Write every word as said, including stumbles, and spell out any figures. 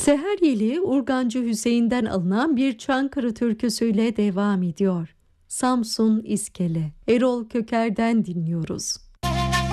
Seher Yeli, Urgancı Hüseyin'den alınan bir Çankırı türküsüyle devam ediyor. Samsun İskele, Erol Köker'den dinliyoruz.